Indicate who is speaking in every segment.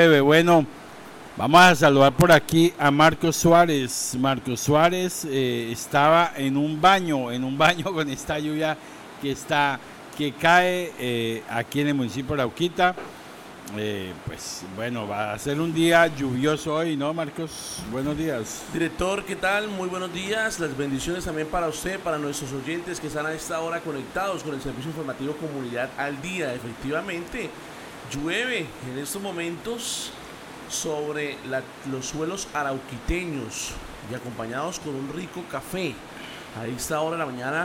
Speaker 1: Bueno, vamos a saludar por aquí a Marcos Suárez. Marcos Suárez estaba en un baño con esta lluvia que cae aquí en el municipio de Arauquita. Pues bueno, va a ser un día lluvioso hoy, ¿no, Marcos? Buenos días.
Speaker 2: Director, ¿qué tal? Muy buenos días. Las bendiciones también para usted, para nuestros oyentes que están a esta hora conectados con el servicio informativo Comunidad al Día. Efectivamente, llueve en estos momentos sobre los suelos arauquiteños y acompañados con un rico café. A esta hora de la mañana.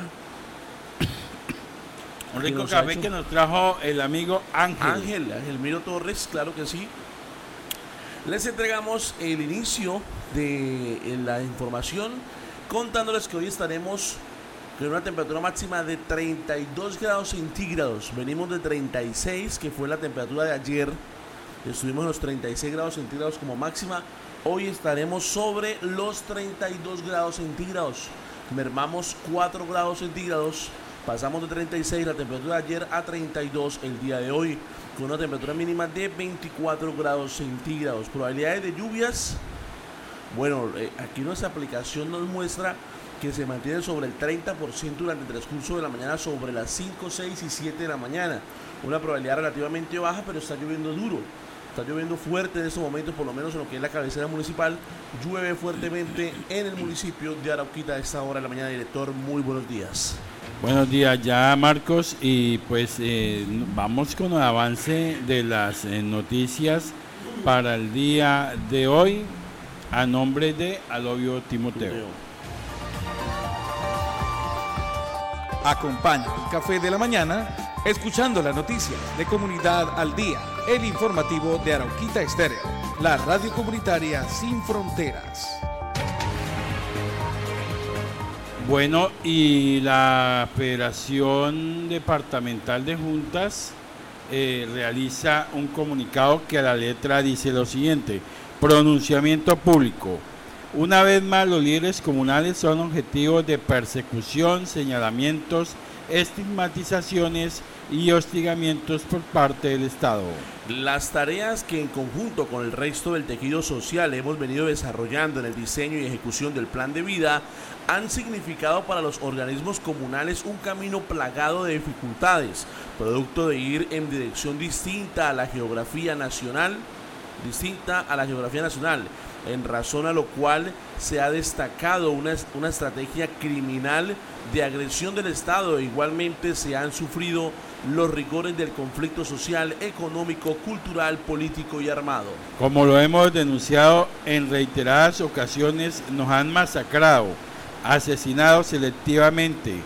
Speaker 1: Un rico café que nos trajo el amigo Ángel
Speaker 2: Miro Torres, claro que sí. Les entregamos el inicio de la información contándoles que hoy estaremos con una temperatura máxima de 32 grados centígrados. Venimos de 36, que fue la temperatura de ayer. Estuvimos en los 36 grados centígrados como máxima. Hoy estaremos sobre los 32 grados centígrados. Mermamos 4 grados centígrados. Pasamos de 36 la temperatura de ayer a 32 el día de hoy, con una temperatura mínima de 24 grados centígrados. Probabilidades de lluvias. Bueno, aquí nuestra aplicación nos muestra que se mantiene sobre el 30% durante el transcurso de la mañana, sobre las 5, 6 y 7 de la mañana. Una probabilidad relativamente baja, pero está lloviendo duro. Está lloviendo fuerte en estos momentos, por lo menos en lo que es la cabecera municipal. Llueve fuertemente en el municipio de Arauquita a esta hora de la mañana. Director, muy buenos días.
Speaker 1: Buenos días ya, Marcos, y pues vamos con el avance de las noticias para el día de hoy a nombre de Alobio Timoteo.
Speaker 3: Acompaña el café de la mañana escuchando las noticias de Comunidad al Día, el informativo de Arauquita Estéreo, la radio comunitaria sin fronteras.
Speaker 1: Bueno, y la Federación Departamental de Juntas realiza un comunicado que a la letra dice lo siguiente: pronunciamiento público. Una vez más, los líderes comunales son objetivos de persecución, señalamientos, estigmatizaciones y hostigamientos por parte del Estado.
Speaker 2: Las tareas que en conjunto con el resto del tejido social hemos venido desarrollando en el diseño y ejecución del plan de vida han significado para los organismos comunales un camino plagado de dificultades, producto de ir en dirección distinta a la geografía nacional, en razón a lo cual se ha destacado una estrategia criminal de agresión del Estado. Igualmente se han sufrido los rigores del conflicto social, económico, cultural, político y armado.
Speaker 1: Como lo hemos denunciado en reiteradas ocasiones, nos han masacrado, asesinado selectivamente,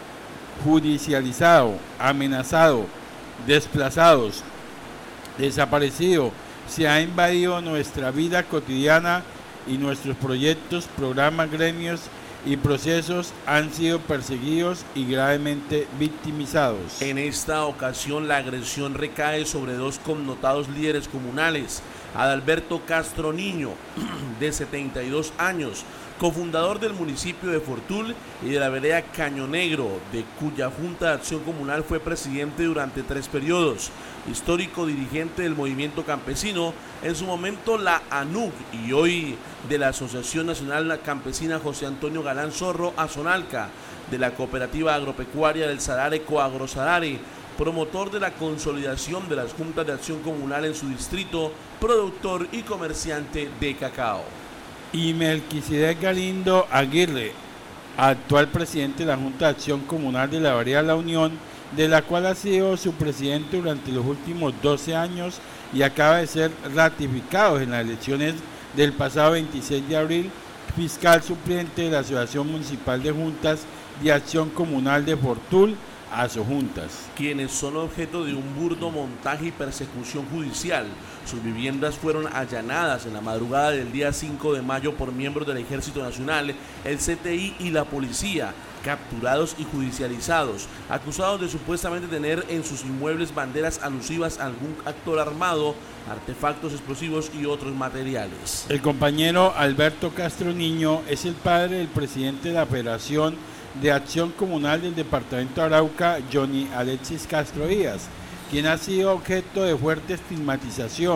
Speaker 1: judicializado, amenazado, desplazados, desaparecido. Se ha invadido nuestra vida cotidiana y nuestros proyectos, programas, gremios y procesos han sido perseguidos y gravemente victimizados.
Speaker 2: En esta ocasión la agresión recae sobre dos connotados líderes comunales: Adalberto Castro Niño, de 72 años, cofundador del municipio de Fortul y de la vereda Caño Negro, de cuya Junta de Acción Comunal fue presidente durante 3 periodos, histórico dirigente del movimiento campesino, en su momento la ANUC, y hoy de la Asociación Nacional Campesina José Antonio Galán Zorro Azonalca, de la Cooperativa Agropecuaria del Sarare Coagro Sarare, promotor de la consolidación de las juntas de acción comunal en su distrito, productor y comerciante de cacao.
Speaker 1: Y Melquisedec Galindo Aguirre, actual presidente de la Junta de Acción Comunal de la vereda La Unión, de la cual ha sido su presidente durante los últimos 12 años y acaba de ser ratificado en las elecciones del pasado 26 de abril, fiscal suplente de la Asociación Municipal de Juntas de Acción Comunal de Fortul, Asojuntas.
Speaker 2: Quienes son objeto de un burdo montaje y persecución judicial. Sus viviendas fueron allanadas en la madrugada del día 5 de mayo por miembros del Ejército Nacional, el CTI y la policía, capturados y judicializados, acusados de supuestamente tener en sus inmuebles banderas alusivas a algún actor armado, artefactos explosivos y otros materiales.
Speaker 1: El compañero Alberto Castro Niño es el padre del presidente de la Federación de Acción Comunal del Departamento de Arauca, Johnny Alexis Castro Díaz, quien ha sido objeto de fuerte estigmatización,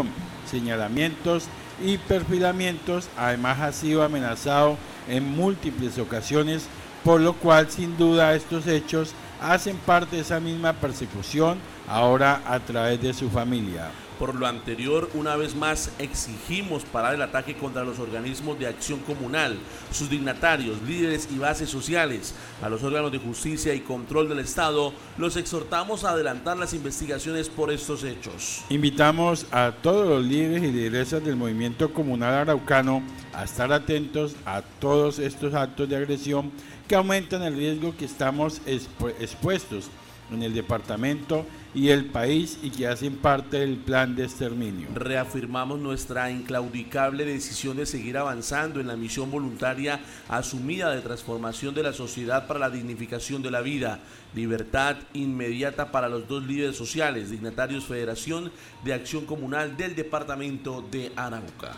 Speaker 1: señalamientos y perfilamientos. Además ha sido amenazado en múltiples ocasiones, por lo cual sin duda estos hechos hacen parte de esa misma persecución, ahora a través de su familia.
Speaker 2: Por lo anterior, una vez más exigimos parar el ataque contra los organismos de acción comunal, sus dignatarios, líderes y bases sociales. A los órganos de justicia y control del Estado los exhortamos a adelantar las investigaciones por estos hechos.
Speaker 1: Invitamos a todos los líderes y lideresas del movimiento comunal araucano a estar atentos a todos estos actos de agresión que aumentan el riesgo que estamos expuestos en el departamento y el país y que hacen parte del plan de exterminio.
Speaker 2: Reafirmamos nuestra inclaudicable decisión de seguir avanzando en la misión voluntaria asumida de transformación de la sociedad para la dignificación de la vida, libertad inmediata para los dos líderes sociales, dignatarios Federación de Acción Comunal del departamento de Arauca.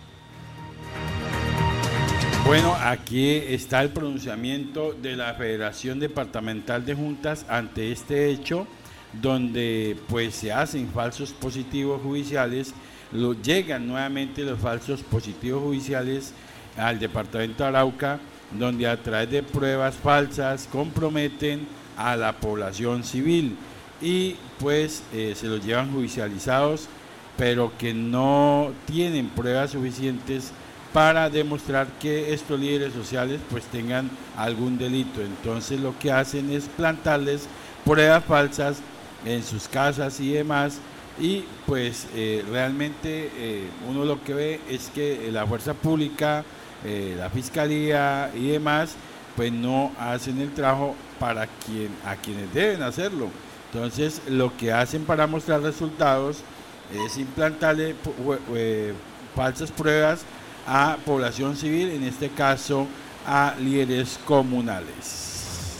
Speaker 1: Bueno, aquí está el pronunciamiento de la Federación Departamental de Juntas ante este hecho, donde pues se hacen falsos positivos judiciales, llegan nuevamente los falsos positivos judiciales al departamento de Arauca, donde a través de pruebas falsas comprometen a la población civil y pues se los llevan judicializados, pero que no tienen pruebas suficientes para demostrar que estos líderes sociales pues tengan algún delito. Entonces lo que hacen es plantarles pruebas falsas en sus casas y demás, y pues realmente uno lo que ve es que la fuerza pública, la fiscalía y demás pues no hacen el trabajo a quienes deben hacerlo. Entonces lo que hacen para mostrar resultados es implantarle falsas pruebas a población civil, en este caso a líderes comunales.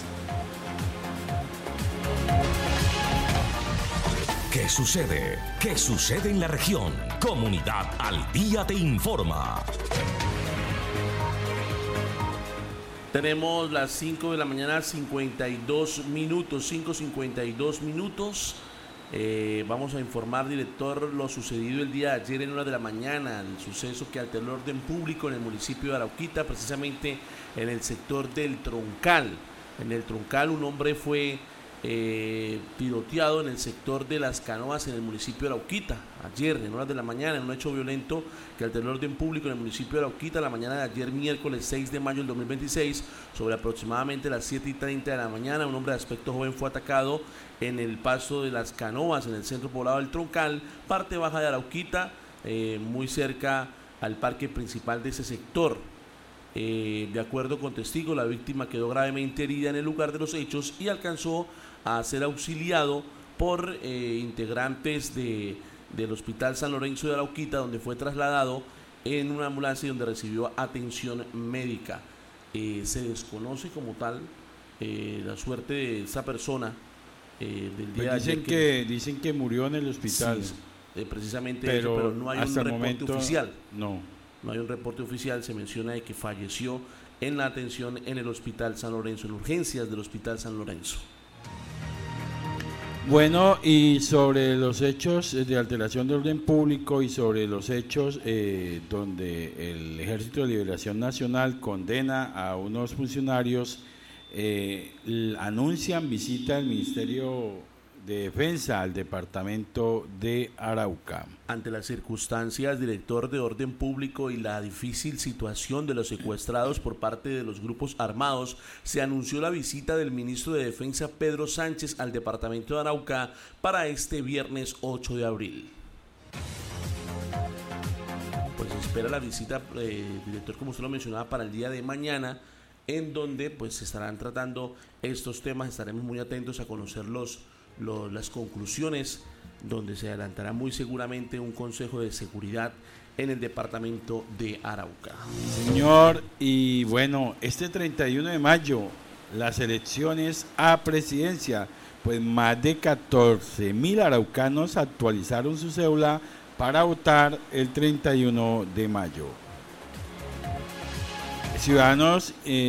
Speaker 4: ¿Qué sucede? ¿Qué sucede en la región? Comunidad al Día te informa.
Speaker 2: Tenemos las 5 de la mañana, 52 minutos, 5:52 minutos. Vamos a informar, director, lo sucedido el día de ayer en horas de la mañana, el suceso que alteró el orden público en el municipio de Arauquita, precisamente en el sector del Troncal. En el Troncal un hombre fue tiroteado en el sector de las Canoas en el municipio de Arauquita, ayer en horas de la mañana, en un hecho violento que alteró el orden público en el municipio de Arauquita la mañana de ayer, miércoles 6 de mayo del 2026, sobre aproximadamente las 7:30 de la mañana. Un hombre de aspecto joven fue atacado en el paso de las Canoas, en el centro poblado del Troncal, parte baja de Arauquita, muy cerca al parque principal de ese sector. De acuerdo con testigos, la víctima quedó gravemente herida en el lugar de los hechos y alcanzó a ser auxiliado por integrantes del Hospital San Lorenzo de Arauquita, donde fue trasladado en una ambulancia y donde recibió atención médica. Se desconoce como tal la suerte de esa persona del día
Speaker 1: pues
Speaker 2: de ayer.
Speaker 1: Dicen que murió en el hospital.
Speaker 2: Sí, precisamente pero no hay un reporte oficial. No hay un reporte oficial, se menciona de que falleció en la atención en el Hospital San Lorenzo, en urgencias del Hospital San Lorenzo.
Speaker 1: Bueno, y sobre los hechos de alteración de orden público y sobre los hechos donde el Ejército de Liberación Nacional condena a unos funcionarios, anuncian visita del Ministerio de Defensa al departamento de Arauca.
Speaker 2: Ante las circunstancias, director de orden público, y la difícil situación de los secuestrados por parte de los grupos armados, se anunció la visita del ministro de Defensa Pedro Sánchez al departamento de Arauca para este viernes 8 de abril. Pues se espera la visita, director, como usted lo mencionaba, para el día de mañana, en donde pues se estarán tratando estos temas. Estaremos muy atentos a conocer las conclusiones, donde se adelantará muy seguramente un consejo de seguridad en el departamento de Arauca.
Speaker 1: Señor, y bueno, este 31 de mayo, las elecciones a presidencia, pues más de 14.000 araucanos actualizaron su cédula para votar el 31 de mayo. Ciudadanos,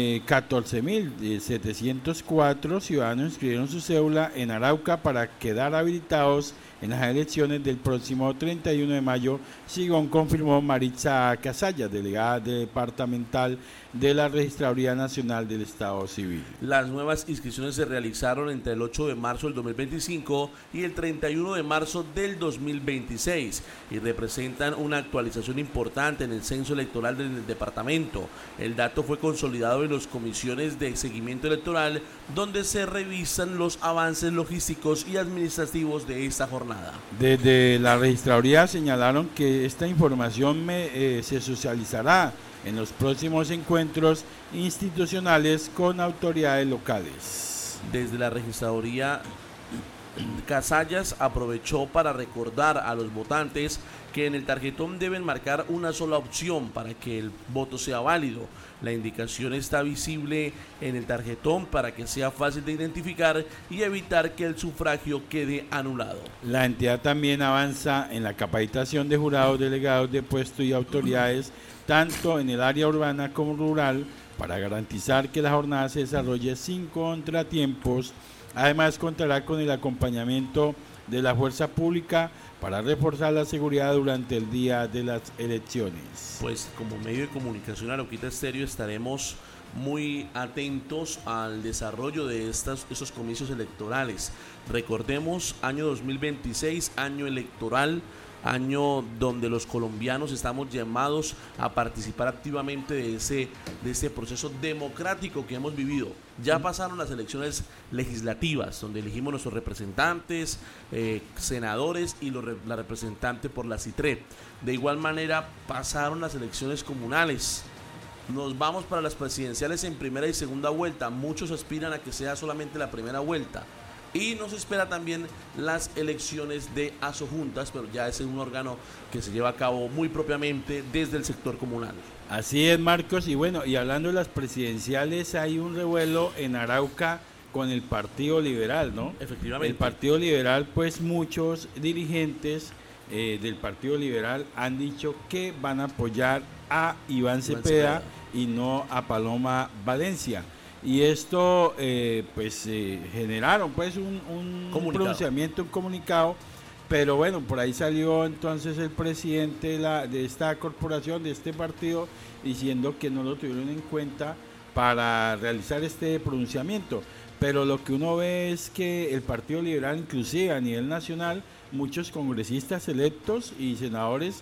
Speaker 1: 14.704 ciudadanos inscribieron su cédula en Arauca para quedar habilitados en las elecciones del próximo 31 de mayo, según confirmó Maritza Casalla, delegada departamental de la Registraduría Nacional del Estado Civil.
Speaker 2: Las nuevas inscripciones se realizaron entre el 8 de marzo del 2025 y el 31 de marzo del 2026 y representan una actualización importante en el censo electoral del departamento. El dato fue consolidado en las comisiones de seguimiento electoral, donde se revisan los avances logísticos y administrativos de esta jornada.
Speaker 1: Desde la Registraduría señalaron que esta información se socializará en los próximos encuentros institucionales con autoridades locales.
Speaker 2: Desde la Registraduría, Casallas aprovechó para recordar a los votantes que en el tarjetón deben marcar una sola opción para que el voto sea válido. La indicación está visible en el tarjetón para que sea fácil de identificar y evitar que el sufragio quede anulado.
Speaker 1: La entidad también avanza en la capacitación de jurados, delegados de puesto y autoridades, tanto en el área urbana como rural, para garantizar que la jornada se desarrolle sin contratiempos. Además, contará con el acompañamiento de la fuerza pública para reforzar la seguridad durante el día de las elecciones.
Speaker 2: Pues como medio de comunicación Arauquita Estéreo estaremos muy atentos al desarrollo de esos comicios electorales. Recordemos, año 2026, año electoral, año donde los colombianos estamos llamados a participar activamente de ese proceso democrático que hemos vivido. Ya pasaron las elecciones legislativas, donde elegimos nuestros representantes, senadores y la representante por la CITRE. De igual manera pasaron las elecciones comunales. Nos vamos para las presidenciales en primera y segunda vuelta. Muchos aspiran a que sea solamente la primera vuelta. Y nos espera también las elecciones de asojuntas, pero ya es un órgano que se lleva a cabo muy propiamente desde el sector comunal.
Speaker 1: Así es, Marcos. Y bueno, y hablando de las presidenciales, hay un revuelo en Arauca con el Partido Liberal, ¿no?
Speaker 2: Efectivamente.
Speaker 1: El Partido Liberal, pues muchos dirigentes del Partido Liberal han dicho que van a apoyar a Iván Cepeda y no a Paloma Valencia. Y esto generaron pues un pronunciamiento, un comunicado, pero bueno, por ahí salió entonces el presidente de esta corporación, de este partido, diciendo que no lo tuvieron en cuenta para realizar este pronunciamiento. Pero lo que uno ve es que el Partido Liberal, inclusive a nivel nacional, muchos congresistas electos y senadores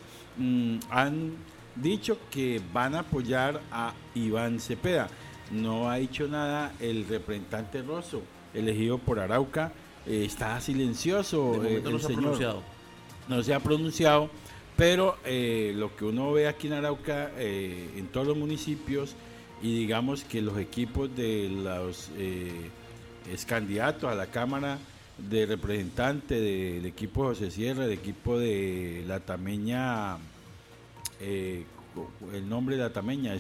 Speaker 1: han dicho que van a apoyar a Iván Cepeda. No ha dicho nada el representante Rosso, elegido por Arauca, está silencioso. No se ha pronunciado, pero lo que uno ve aquí en Arauca, en todos los municipios, y digamos que los equipos de los candidatos a la Cámara de Representantes, del equipo de José Sierra, del equipo de La Tameña, el nombre de La Tameña,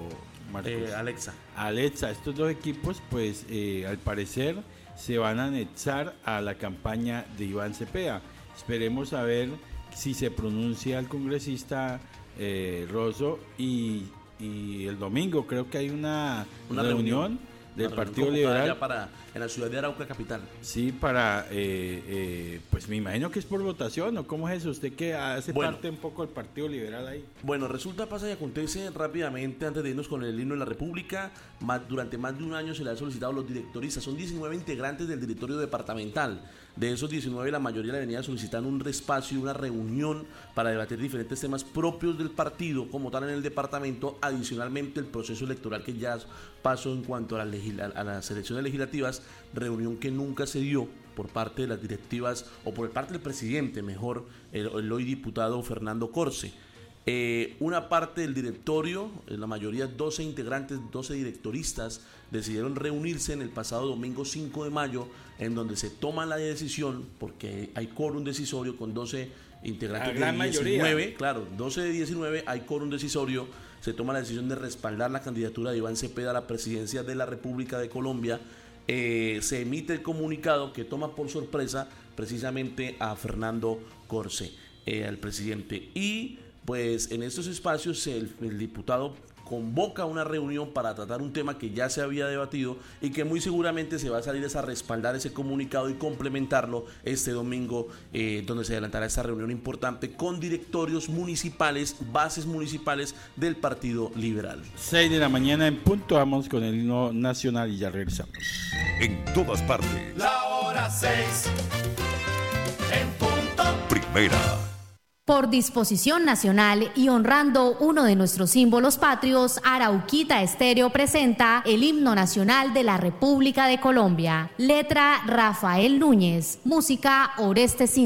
Speaker 1: Alexa, estos dos equipos pues al parecer se van a anexar a la campaña de Iván Cepeda. Esperemos a ver si se pronuncia el congresista Rosso y el domingo creo que hay una reunión del Partido Liberal
Speaker 2: en la ciudad de Arauca capital.
Speaker 1: Sí, para pues me imagino que es por votación, ¿o cómo es eso? Usted que hace parte un poco del Partido Liberal ahí.
Speaker 2: Bueno, resulta, pasa y acontece rápidamente, antes de irnos con el himno de la República. Durante más de un año se le han solicitado a los directoristas, son 19 integrantes del directorio departamental. De esos 19, la mayoría le venía solicitando un espacio y una reunión para debatir diferentes temas propios del partido como tal en el departamento. Adicionalmente, el proceso electoral que ya pasó en cuanto a las elecciones legislativas, reunión que nunca se dio por parte de las directivas o por parte del presidente, mejor, el hoy diputado Fernando Corse. Una parte del directorio, la mayoría 12 integrantes, 12 directoristas, decidieron reunirse en el pasado domingo 5 de mayo, en donde se toma la decisión, porque hay quórum decisorio con 12 integrantes de 19, mayoría. Claro, 12 de 19, hay quórum decisorio, se toma la decisión de respaldar la candidatura de Iván Cepeda a la presidencia de la República de Colombia. Se emite el comunicado que toma por sorpresa precisamente a Fernando Corse, al presidente, y pues en estos espacios el diputado convoca una reunión para tratar un tema que ya se había debatido y que muy seguramente se va a salir a respaldar ese comunicado y complementarlo este domingo, donde se adelantará esta reunión importante con directorios municipales, bases municipales del Partido Liberal.
Speaker 1: 6 de la mañana en punto, vamos con el himno nacional y ya regresamos.
Speaker 4: En todas partes.
Speaker 5: La hora 6 en punto.
Speaker 4: Primera.
Speaker 6: Por disposición nacional y honrando uno de nuestros símbolos patrios, Arauquita Estéreo presenta el himno nacional de la República de Colombia. Letra Rafael Núñez, música Oreste Sin.